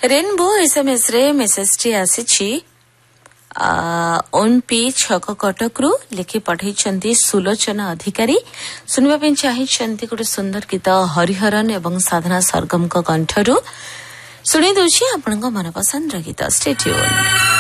Rainbow SMS रे message T आसी own P छक कटकरू लिखि पठाई सुलोचना अधिकारी सुनवा चाहिए गोटे सुंदर गीत हरिहरन एवं साधना सरगम कंठरू शुणी दूची आपण मनपसंद गीत स्टे ट्यून।